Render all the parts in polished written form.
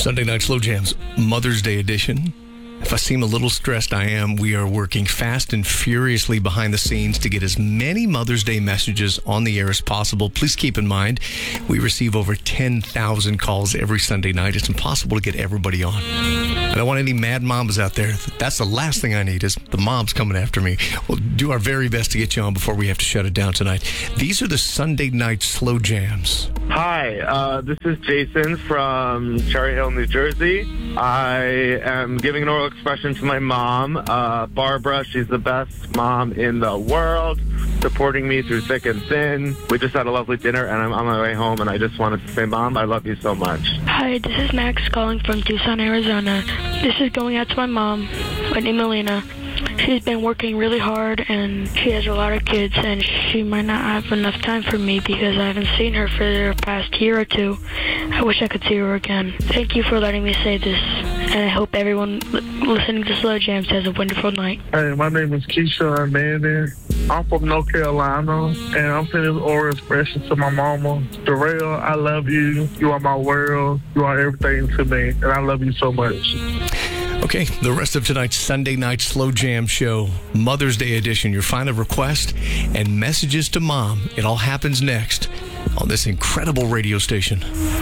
Sunday Night Slow Jams, Mother's Day edition. If I seem a little stressed, I am. We are working fast and furiously behind the scenes to get as many Mother's Day messages on the air as possible. Please keep in mind, we receive over 10,000 calls every Sunday night. It's impossible to get everybody on. I don't want any mad moms out there. That's the last thing I need is the moms coming after me. We'll do our very best to get you on before we have to shut it down tonight. These are the Sunday Night Slow Jams. Hi, this is Jason from Cherry Hill, New Jersey. I am giving an oral expression to my mom, Barbara. She's the best mom in the world, supporting me through thick and thin. We just had a lovely dinner, and I'm on my way home, and I just wanted to say, Mom, I love you so much. Hi, this is Max calling from Tucson, Arizona. This is going out to my mom, Whitney Molina. She's been working really hard, and she has a lot of kids, and she might not have enough time for me because I haven't seen her for the past year or two. I wish I could see her again. Thank you for letting me say this, and I hope everyone listening to Slow Jams has a wonderful night. Hey, my name is Keisha Amanda. I'm from North Carolina, and I'm sending this oral expression to my mama. Darrell, I love you. You are my world. You are everything to me, and I love you so much. Okay, the rest of tonight's Sunday Night Slow Jam show, Mother's Day edition, your final request and messages to Mom. It all happens next on this incredible radio station.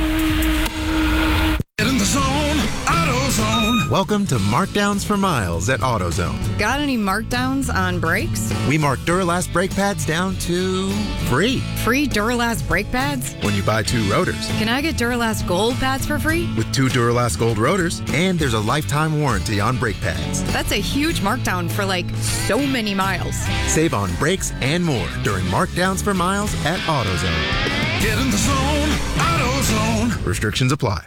Get in the zone, AutoZone. Welcome to Markdowns for Miles at AutoZone. Got any markdowns on brakes? We mark Duralast brake pads down to free. Free Duralast brake pads? When you buy 2 rotors. Can I get Duralast Gold pads for free? With 2 Duralast Gold rotors, and there's a lifetime warranty on brake pads. That's a huge markdown for so many miles. Save on brakes and more during Markdowns for Miles at AutoZone. Get in the zone, AutoZone. Restrictions apply.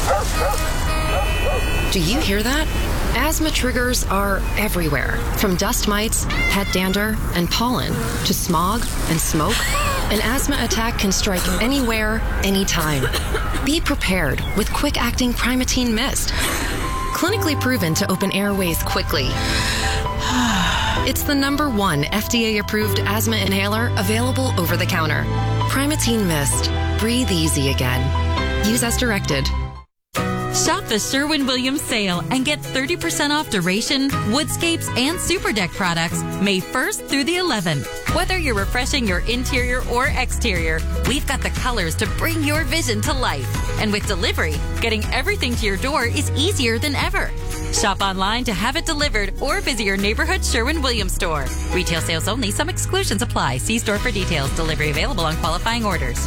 Do you hear that? Asthma triggers are everywhere, from dust mites, pet dander, and pollen, to smog and smoke. An asthma attack can strike anywhere, anytime. Be prepared with quick-acting Primatene Mist. Clinically proven to open airways quickly. It's the #1 FDA-approved asthma inhaler available over the counter. Primatene Mist. Breathe easy again. Use as directed. Shop the Sherwin-Williams sale and get 30% off Duration, Woodscapes, and Superdeck products May 1st through the 11th. Whether you're refreshing your interior or exterior, we've got the colors to bring your vision to life. And with delivery, getting everything to your door is easier than ever. Shop online to have it delivered or visit your neighborhood Sherwin-Williams store. Retail sales only. Some exclusions apply. See store for details. Delivery available on qualifying orders.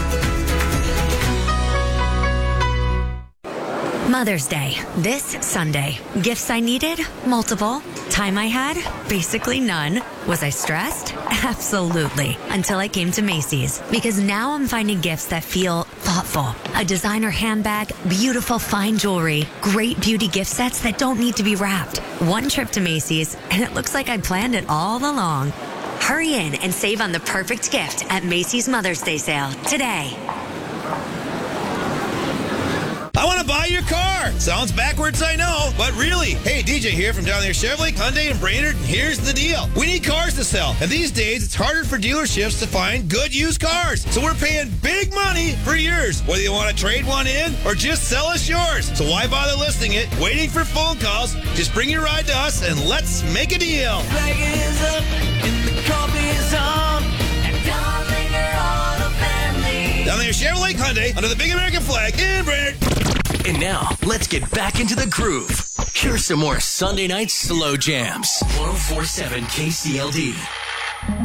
Mother's Day, this Sunday. Gifts I needed? Multiple. Time I had? Basically none. Was I stressed? Absolutely. Until I came to Macy's. Because now I'm finding gifts that feel thoughtful. A designer handbag, beautiful fine jewelry, great beauty gift sets that don't need to be wrapped. One trip to Macy's, and it looks like I planned it all along. Hurry in and save on the perfect gift at Macy's Mother's Day sale today. I want to buy your car. Sounds backwards, I know, but really. Hey, DJ here from down there, Chevrolet, Hyundai, and Brainerd, and here's the deal. We need cars to sell, and these days, it's harder for dealerships to find good used cars. So we're paying big money for yours, whether you want to trade one in or just sell us yours. So why bother listing it, waiting for phone calls? Just bring your ride to us, and let's make a deal. Flag is up, and the coffee is on, and Darlinger Auto Family. Down there, Chevrolet, Hyundai, under the big American flag in Brainerd. And now, let's get back into the groove. Here's some more Sunday Night Slow Jams. 104.7 KCLD.